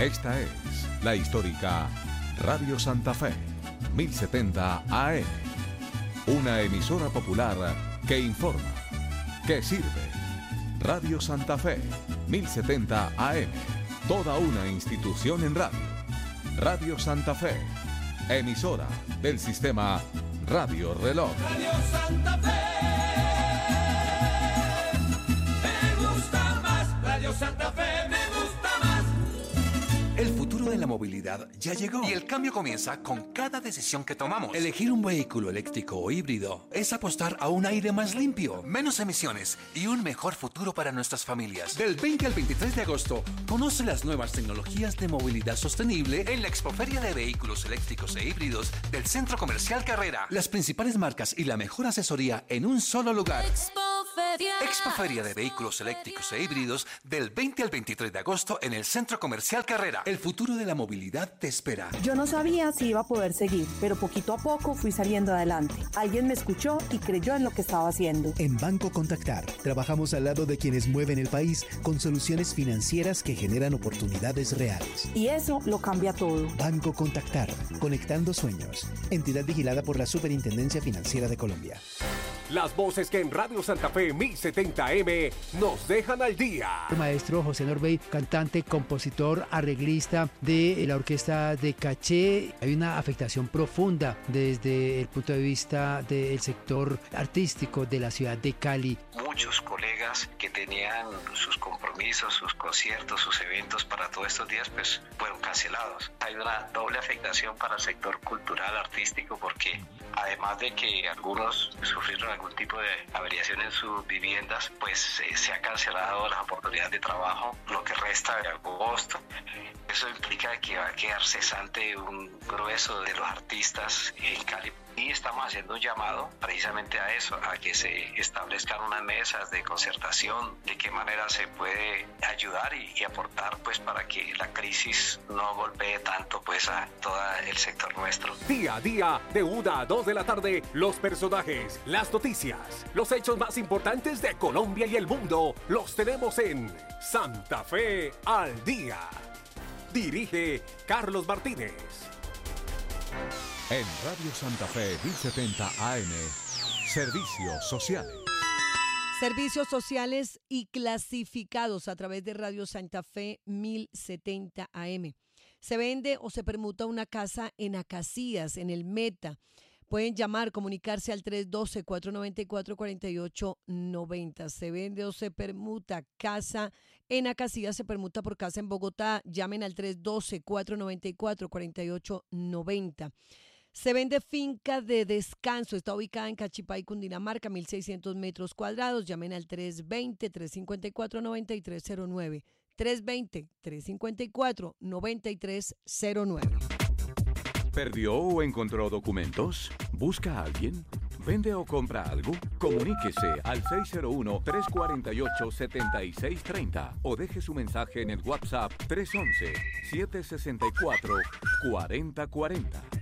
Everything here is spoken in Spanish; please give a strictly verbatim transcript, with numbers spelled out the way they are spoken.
Esta es la histórica Radio Santa Fe, mil setenta A M. Una emisora popular que informa, que sirve. Radio Santa Fe, mil setenta A M. Toda una institución en radio. Radio Santa Fe, emisora del sistema Radio Reloj. Radio Santa Fe. Me gusta más. Radio Santa Fe me gusta más. El futuro de la movilidad ya llegó y el cambio comienza con cada decisión que tomamos. Elegir un vehículo eléctrico o híbrido es apostar a un aire más limpio, menos emisiones y un mejor futuro para nuestras familias. Del veinte al veintitrés de agosto, conoce las nuevas tecnologías de movilidad sostenible en la Expoferia de Vehículos Eléctricos e Híbridos del Centro Comercial Carrera. Las principales marcas y la mejor asesoría en un solo lugar. Expoferia. Expoferia de Vehículos Eléctricos e Híbridos del veinte al veintitrés de agosto en el Centro Comercial Carrera. El futuro de la movilidad te espera. Yo no sabía si iba a poder seguir, pero poquito a poco fui saliendo adelante. Alguien me escuchó y creyó en lo que estaba haciendo. En Banco Contactar, trabajamos al lado de quienes mueven el país con soluciones financieras que generan oportunidades reales. Y eso lo cambia todo. Banco Contactar, conectando sueños. Entidad vigilada por la Superintendencia Financiera de Colombia. Las voces que en Radio Santa Fe mil setenta A M nos dejan al día. El maestro José Norbey, cantante, compositor, arreglista de la orquesta de Caché. Hay una afectación profunda desde el punto de vista del sector artístico de la ciudad de Cali. Muchos colegas que tenían sus compromisos, sus conciertos, sus eventos para todos estos días, pues fueron cancelados. Hay una doble afectación para el sector cultural, artístico, porque además de que algunos sufrieron algún tipo de averiación en sus viviendas, pues eh, se ha cancelado las oportunidades de trabajo lo que resta de agosto. Eso implica que va a quedar cesante un grueso de los artistas en Cali. Y estamos haciendo un llamado precisamente a eso, a que se establezcan unas mesas de concertación, de qué manera se puede ayudar y, y aportar pues para que la crisis no golpee tanto pues a todo el sector nuestro. Día a día, de una a dos de la tarde, los personajes, las noticias, los hechos más importantes de Colombia y el mundo, los tenemos en Santa Fe al Día. Dirige Carlos Martínez. En Radio Santa Fe mil setenta A M, Servicios Sociales. Servicios sociales y clasificados a través de Radio Santa Fe mil setenta A M. Se vende o se permuta una casa en Acacías, en el Meta. Pueden llamar, comunicarse al tres uno dos, cuatro nueve cuatro, cuatro ocho nueve cero. Se vende o se permuta casa en Acacías, se permuta por casa en Bogotá. Llamen al tres uno dos, cuatro nueve cuatro, cuatro ocho nueve cero. Se vende finca de descanso. Está ubicada en Cachipay, Cundinamarca, mil seiscientos metros cuadrados. Llamen al tres dos cero, tres cinco cuatro, nueve tres cero nueve. tres dos cero, tres cinco cuatro, nueve tres cero nueve. ¿Perdió o encontró documentos? ¿Busca a alguien? ¿Vende o compra algo? Comuníquese al seis cero uno, tres cuatro ocho, siete seis tres cero o deje su mensaje en el WhatsApp tres uno uno, siete seis cuatro, cuatro cero cuatro cero.